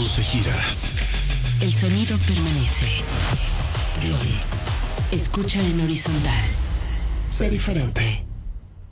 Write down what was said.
todo se gira. El sonido permanece. Escucha en horizontal. Sé diferente.